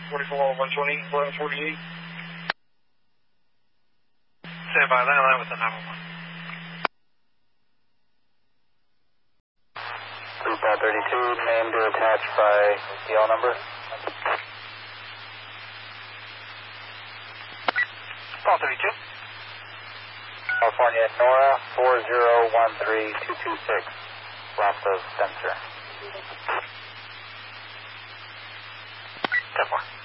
44, 120, 1148. Stand by, line with the 911. 3532, name to attach by DL number. Paul 32. California, Nora, 4013226, loss of sensor. 10-4.